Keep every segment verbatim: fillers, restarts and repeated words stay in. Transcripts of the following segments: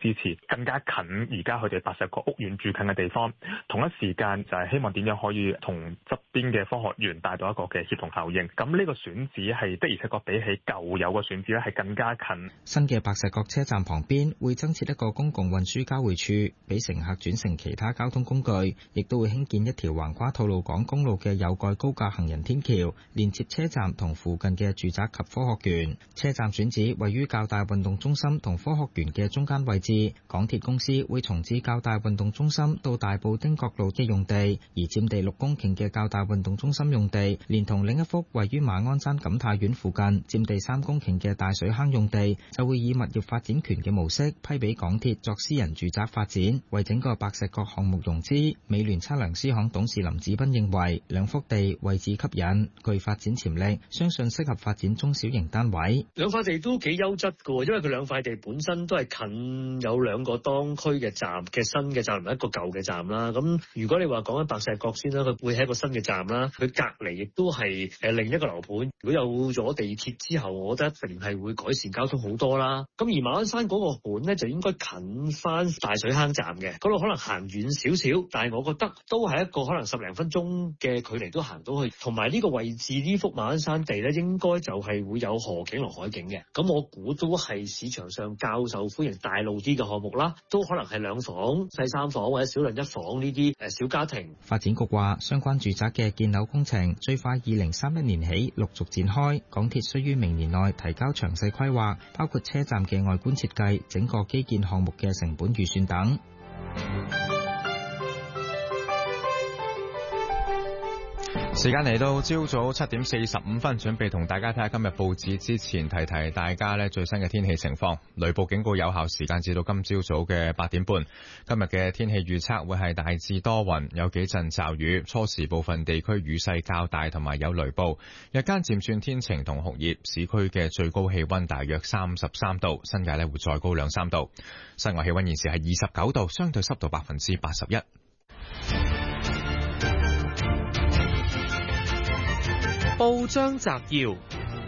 支持，更加近而家佢哋白石角屋苑住近嘅地方。同一時間就係希望點樣可以同側邊嘅科學園帶到一個嘅協同效應。咁呢個選址係的而且確比起舊有個選址咧係更加近。 新嘅白石角車站旁邊會增設一個公共運輸交匯處，俾乘客轉乘其他交通工具，亦都會興建一條橫跨吐露港公路嘅有蓋高架行人天橋，連接車站同附近嘅住宅及科學園。車站選址位於較大運動中心同科學園嘅中間位置。港鐵公司會重置較大運動中心到大埔汀角路嘅用地，而佔地六公頃嘅較大運動中心用地，連同另一幅位於馬鞍山錦泰苑附近佔地三公頃嘅大水坑用地，就會以物業發展權嘅模式批俾港鐵作私人住宅發展，為整個白石角項目融資。美聯測量師行董事林子斌認為，兩幅地位置吸引，具發展潛力，相信適合發展中小型單位。 兩塊地都幾優質㗎，因為佢兩塊地本身都係近有兩個當區嘅站嘅新嘅站，唔係一個舊嘅站啦。咁如果你話講緊白石角先啦，佢會係一個新嘅站啦，佢隔離亦都係誒另一個樓盤。如果有咗地鐵之後，我覺得一定係會改善交通好多啦。咁而馬鞍山嗰個盤咧，就應該近翻大水坑站嘅，嗰度可能行遠少少，但係我覺得都係一個可能十零分鐘嘅距離都行到去。同埋呢個位置呢幅馬鞍山地咧，應該就係會有河景同海景嘅。咁我估都係市場上較受歡迎大路啲嘅項目啦，都可能係兩房、細三房或者小量一房呢啲誒小家庭。 發展局話，相關住宅嘅建樓工程最快二零三一年起陸續展開，港鐵需於明年內提交詳細規劃，包括車站嘅外觀設計、整個基建項目嘅成本預算等。 時間嚟到朝早七點四十五分，準備同大家睇下今日報紙之前提提大家咧最新嘅天氣情況。雷暴警告有效時間至到今朝早嘅八點半。今日嘅天氣預測會係大致多雲，有幾陣驟雨，初時部分地區雨勢較大，同埋有雷暴。日間漸轉天晴同酷熱，市區嘅最高氣溫大約三十三度，新界咧會再高兩三度。室外氣溫現時係二十九度，相對濕度百分之八十一。 報章摘要：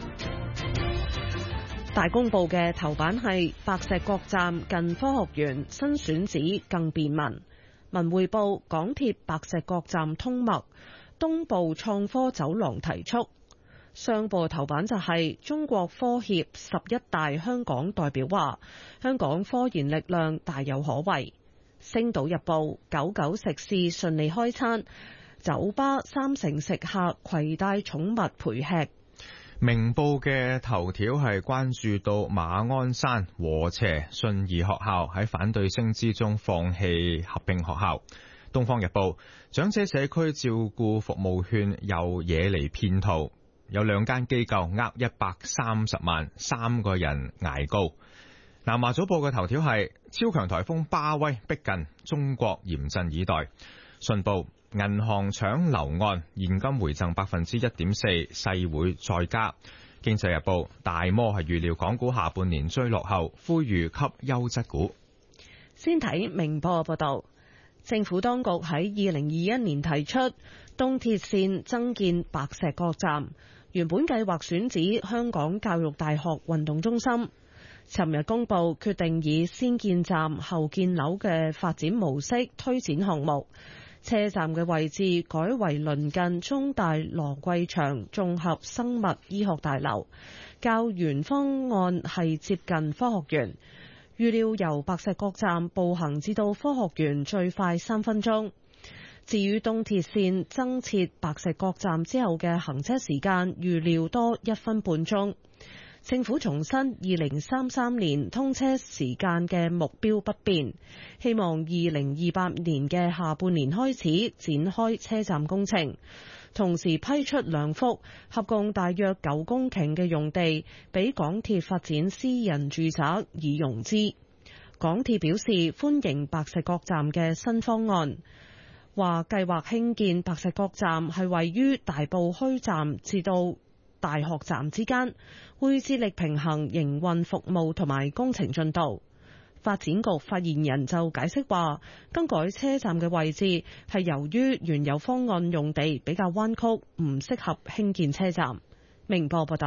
大公報嘅頭版係白石角站近科學園新選址更便民。文匯報：港鐵白石角站通脈，東部創科走廊提速。商報頭版就係中國科協十一大香港代表話，香港科研力量大有可為。星島日報：九九食肆順利開餐。酒吧三成食客攜帶寵物陪吃。 明報嘅頭條係關注到馬鞍山禾輋信義學校喺反對聲之中放棄合併學校。東方日報：長者社區照顧服務券又惹嚟騙徒，有兩間機構呃一百三十萬，三個人捱告。南華早報嘅頭條係超強颱風巴威逼近，中國嚴陣以待。信報：銀行搶樓按現金回贈百分之一點四，勢會再加。經濟日報：大摩係預料港股下半年追落後，呼籲吸優質股。 先睇明報報道，政府當局喺二零二一年提出東鐵綫增建白石角站，原本計劃選址香港教育大學運動中心。尋日公布決定以先建站後建樓嘅發展模式推展項目。車站嘅位置改為鄰近中大羅桂祥綜合生物醫學大樓，較原方案係接近科學園。預料由白石角站步行至到科學園最快三分鐘。至於東鐵綫增設白石角站之後嘅行車時間，預料多一分半鐘。政府重申二零三三年通車時間嘅目標不變，希望二零二八年嘅下半年開始展開車站工程，同時批出兩幅合共大約九公頃嘅用地俾港鐵發展私人住宅以融資。港鐵表示歡迎白石角站嘅新方案，話計劃興建白石角站係位於大埔墟站至到大學站之間，會致力平衡營運服務同埋工程進度。發展局發言人就解釋話，更改車站嘅位置係由於原有方案用地比較彎曲，唔適合興建車站。明報報道。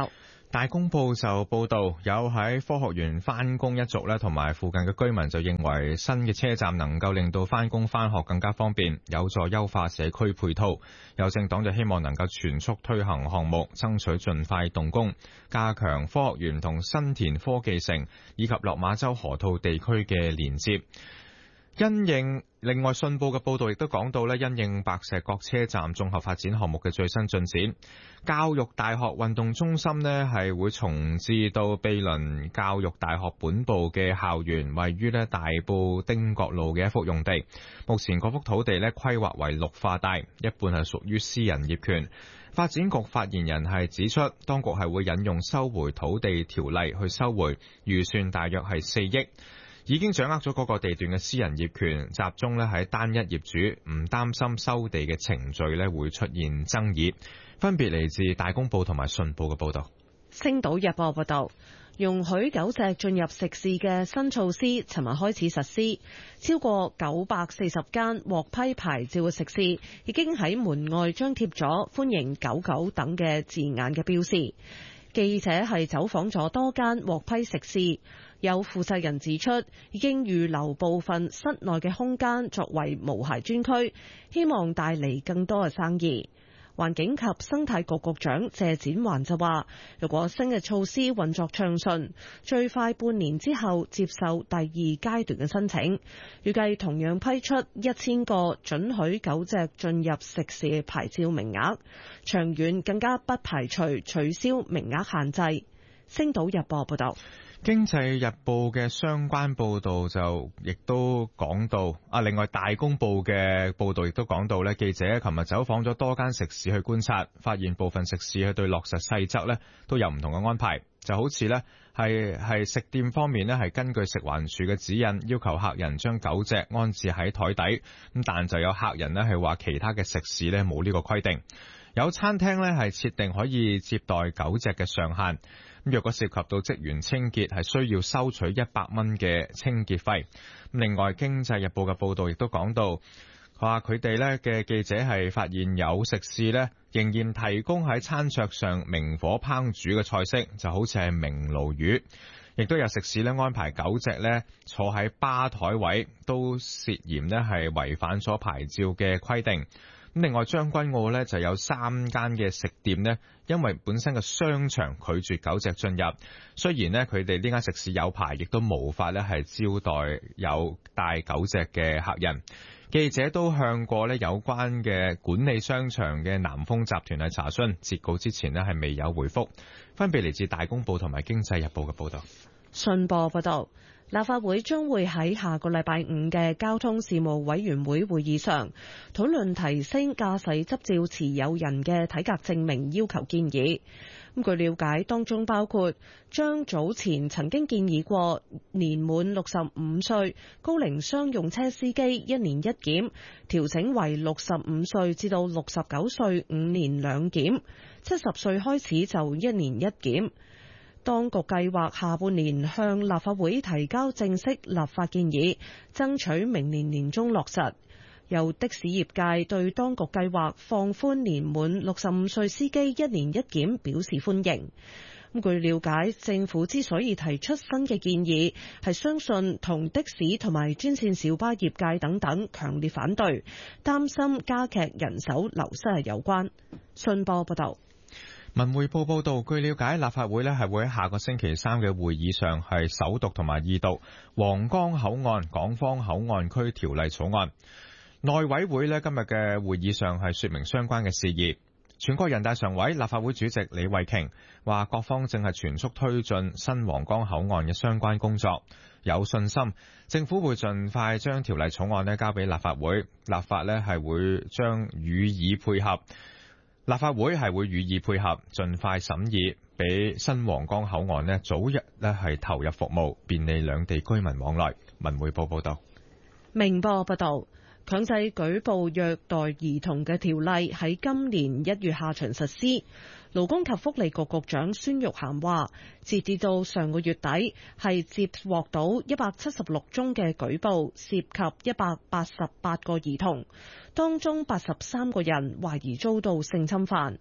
大公報就報道，有喺科學園返工一族咧，同埋附近嘅居民就認為新嘅車站能夠令到返工返學更加方便，有助優化社區配套。有政黨就希望能夠全速推行項目，爭取盡快動工，加強科學園同新田科技城以及落馬洲河套地區嘅連接。因應另外信報嘅報道亦都講到咧，因應白石角車站綜合發展項目嘅最新進展，教育大學運動中心呢係會重置到毗鄰教育大學本部嘅校園，位於咧大埔汀角路嘅一幅用地。目前嗰幅土地咧規劃為綠化帶，一半係屬於私人業權。發展局發言人係指出，當局係會引用收回土地條例去收回，預算大約係四億。已經掌握咗嗰個地段嘅私人業權，集中咧喺單一業主，唔擔心收地嘅程序咧會出現爭議。分別嚟自大公報同埋信報嘅報道。 星島日報報道，容許狗隻進入食肆嘅新措施，尋日開始實施。超過九百四十間獲批牌照嘅食肆，已經喺門外張貼咗歡迎狗狗等嘅字眼嘅標示。記者係走訪咗多間獲批食肆。有負責人指出，已經預留部分室內嘅空間作為無鞋專區，希望帶嚟更多嘅生意。環境及生態局局長謝展寰就話，如果新嘅措施運作暢順，最快半年之後接受第二階段嘅申請，預計同樣批出一千個准許狗隻進入食肆牌照名額，長遠更加不排除取消名額限制。星島日報報道。 經濟日報嘅相關報導就亦都講到，啊，另外大公報嘅報導亦都講到咧，記者琴日走訪咗多間食肆去觀察，發現部分食肆係對落實細則咧都有唔同嘅安排，就好似咧係係食店方面咧係根據食環署嘅指引，要求客人將狗隻安置喺台底，咁但就有客人咧係話其他嘅食肆咧冇呢個規定，有餐廳咧係設定可以接待狗隻嘅上限。若果涉及到職員清潔，係需要收取一百蚊嘅清潔費。另外，經濟日報嘅報導亦都講到，話佢哋咧嘅記者係發現有食肆咧仍然提供喺餐桌上明火烹煮嘅菜式，就好似係明鱸魚。亦都有食肆咧安排狗隻咧坐喺吧台位，都涉嫌咧係違反咗牌照嘅規定。咁另外將軍澳呢就有三間嘅食店呢，因為本身嘅商場拒絕狗隻進入，雖然呢佢哋呢間食肆有牌，亦都無法呢係招待有帶狗隻嘅客人。記者都向過呢有關嘅管理商場嘅南豐集團去查詢，截稿之前呢係未有回覆。分別嚟自大公報同埋經濟日報嘅報道。 信報報道，立法會將會喺下個禮拜五嘅交通事務委員會會議上討論提升駕駛執照持有人嘅體格證明要求建議。咁據了解，當中包括將早前曾經建議過年滿六十五歲高齡商用車司機一年一檢，調整為六十五歲至到六十九歲五年兩檢，七十歲開始就一年一檢。當局計劃下半年向立法會提交正式立法建議，爭取明年年中落實。由的士業界對當局計劃放寬年滿六十五歲司機一年一檢表示歡迎。咁據了解，政府之所以提出新嘅建議，係相信同的士同埋專線小巴業界等等強烈反對，擔心加劇人手流失係有關。信報報道。 文匯報報道，據了解，立法會呢係會喺下個星期三嘅會議上係首讀同埋二讀皇崗口岸港方口岸區條例草案。內委會呢今日嘅會議上係說明相關嘅事宜。全國人大常委、立法會主席李慧瓊話，各方正係全速推進新皇崗口岸嘅相關工作，有信心政府會盡快將條例草案呢交俾立法會，立法呢係會將予以配合。立法會係會予以配合，盡快審議，俾新皇崗口岸呢早日呢係投入服務，便利兩地居民往來。文匯報報道。 明報報道，強制舉報虐待兒童嘅條例喺今年一月下旬實施。勞工及福利局局長孫玉菡話，截至到上個月底，係接獲到一百七十六宗嘅舉報，涉及一百八十八個兒童，當中八十三個人懷疑遭到性侵犯。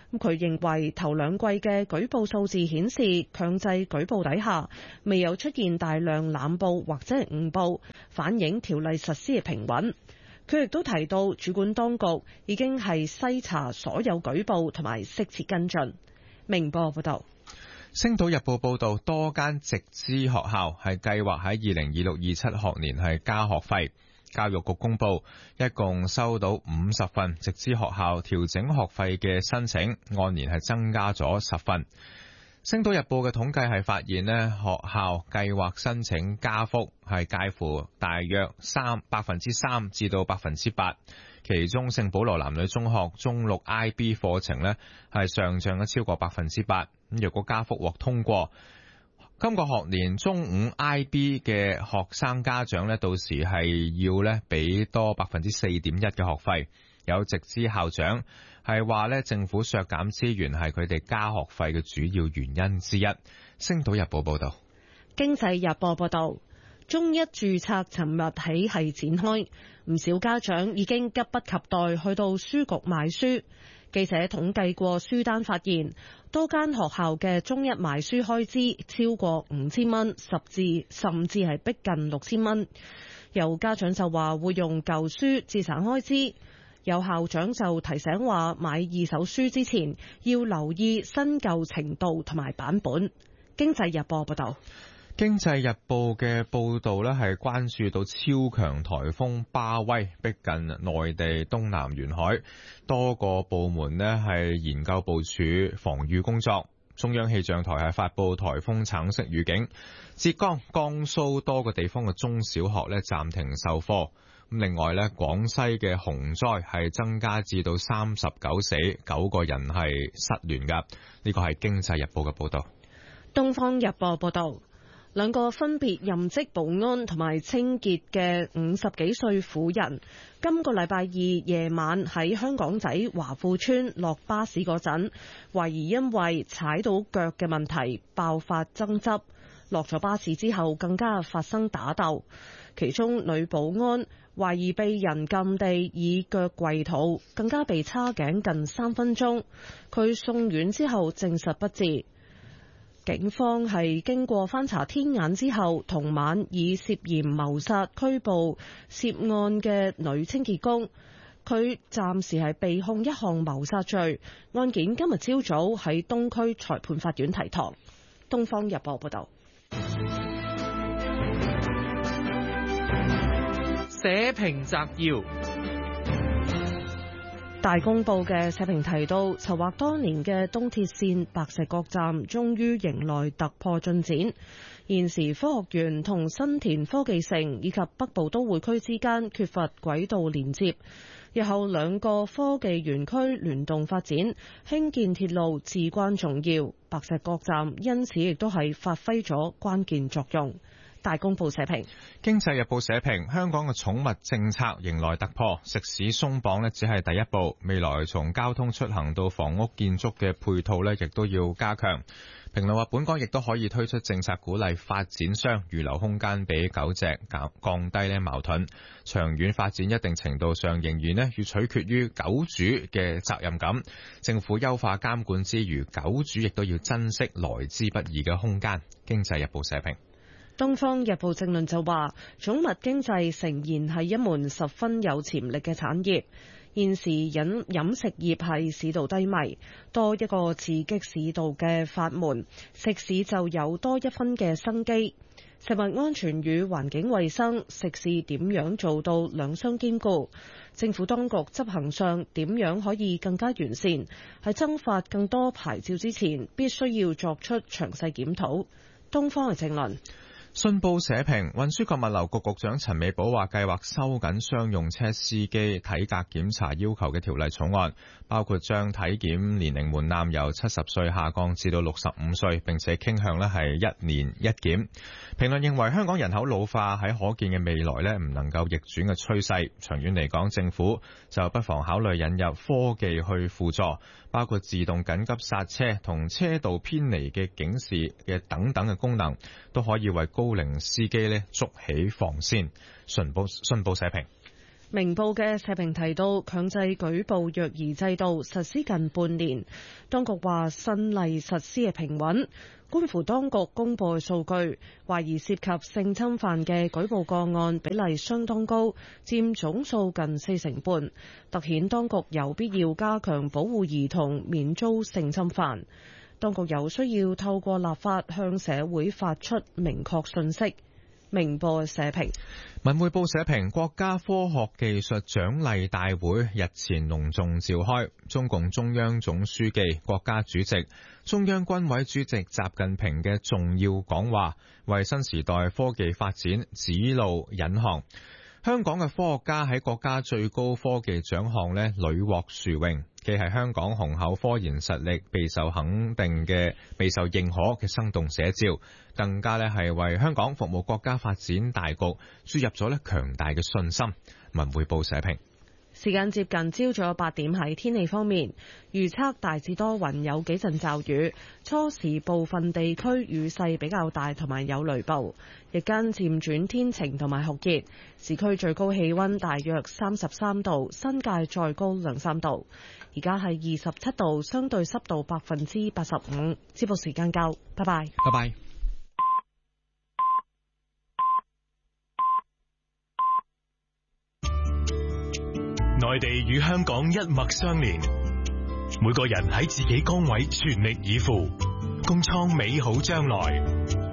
佢認為頭兩季嘅舉報數字顯示，強制舉報底下未有出現大量濫報或者係誤報，反映條例實施嘅平穩。佢亦都提到，主管當局已經係篩查所有舉報同埋適切跟進。明報報道。 星島日報報道，多間直資學校係計劃喺二零二六二七學年係加學費。教育局公布，一共收到五十份直資學校調整學費嘅申請，按年係增加咗十份。星島日報嘅統計係發現呢，學校計劃申請加幅係介乎大約三百分之三至到百分之八，其中聖保羅男女中學中六 I B 課程呢係上漲咗超過百分之八。咁若果加幅獲通過，今個學年中五 I B 嘅學生家長呢，到時係要呢俾多百分之四點一嘅學費。有直資校長係話呢，政府削減資源係佢哋加學費嘅主要原因之一。星島日報報道。 經濟日報報道，中一註冊尋日起係展開，唔少家長已經急不及待去到書局買書。記者統計過書單，發現多間學校嘅中一買書開支超過五千蚊，十至甚至係逼近六千蚊。有家長就話會用舊書節省開支，有校長就提醒話買二手書之前要留意新舊程度同埋版本。經濟日報報道。 經濟日報嘅報導呢係關注到超強颱風巴威逼近內地東南沿海，多個部門呢係研究部署防禦工作。中央氣象台係發布颱風橙色預警，浙江、江蘇多個地方嘅中小學呢暫停授課。另外呢，廣西嘅洪災係增加至到三十九死，九個人係失聯㗎。呢個係經濟日報嘅報導。 東方日報報導。兩個分別任職保安同埋清潔嘅五十幾歲婦人，今個禮拜二夜晚喺香港仔華富村落巴士嗰陣，懷疑因為踩到腳嘅問題爆發爭執，落咗巴士之後更加發生打鬥，其中女保安懷疑被人撳地以腳跪肚，更加被叉頸近三分鐘，佢送院之後證實不治。警方係經過翻查天眼之後，同晚以涉嫌謀殺拘捕涉案嘅女清潔工，佢暫時係被控一項謀殺罪。案件今日朝早喺東區裁判法院提堂。東方日報報道。 社評摘要。 大公報嘅社評提到，籌劃多年嘅東鐵線白石角站終於迎來突破進展。現時科學園同新田科技城以及北部都會區之間缺乏軌道連接，日後兩個科技園區聯動發展，興建鐵路至關重要。白石角站因此亦都係發揮咗關鍵作用。大公報社評。 經濟日報社評，香港嘅寵物政策迎來突破，食肆鬆綁呢只係第一步，未來從交通出行到房屋建築嘅配套呢亦都要加強。評論話，本港亦都可以推出政策鼓勵發展商預留空間俾狗隻，降低呢矛盾。長遠發展一定程度上仍然呢要取決於狗主嘅責任感。政府優化監管之餘，狗主亦都要珍惜來之不易嘅空間。經濟日報社評。 東方日報正論就話，寵物經濟誠然係一門十分有潛力嘅產業。現時飲飲食業係市道低迷，多一個刺激市道嘅法門，食肆就有多一分嘅生機。食物安全與環境衛生，食肆點樣做到兩相兼顧？政府當局執行上點樣可以更加完善？喺增發更多牌照之前，必須要作出詳細檢討。東方嘅正論。 信報社評，運輸及物流局局長陳美寶話，計劃收緊商用車司機體格檢查要求嘅條例草案，包括將體檢年齡門檻由七十歲下降至到六十五歲，並且傾向呢係一年一檢。評論認為，香港人口老化喺可見嘅未來呢唔能夠逆轉嘅趨勢，長遠嚟講，政府就不妨考慮引入科技去輔助，包括自動緊急剎車同車道偏離嘅警示嘅等等嘅功能，都可以為高齡司機呢築起防線。信報信報社評。 明報嘅社評提到，強制舉報虐兒制度實施近半年，當局話新例實施嘅平穩，觀乎當局公佈嘅數據，懷疑涉及性侵犯嘅舉報個案比例相當高，佔總數近四成半，凸顯當局有必要加強保護兒童免遭性侵犯。當局有需要透過立法向社會發出明確訊息。明報社評。 文匯報社評，國家科學技術獎勵大會日前隆重召開，中共中央總書記、國家主席、中央軍委主席習近平嘅重要講話，為新時代科技發展指路引航。香港嘅科學家喺國家最高科技獎項呢屢獲殊榮，既係香港雄厚科研實力備受肯定嘅、備受認可嘅生動寫照，更加呢係為香港服務國家發展大局注入咗呢強大嘅信心。文匯報社評。 時間接近朝早八點，喺天氣方面預測大致多雲，有幾陣驟雨，初時部分地區雨勢比較大，同埋有雷暴。日間漸轉天晴同埋酷熱，市區最高氣溫大約三十三度，新界再高兩三度。而家係二十七度，相對濕度百分之八十五。節目時間夠，拜拜。 拜拜。 內地與香港一脈相連，每個人喺自己崗位全力以赴，共創美好將來。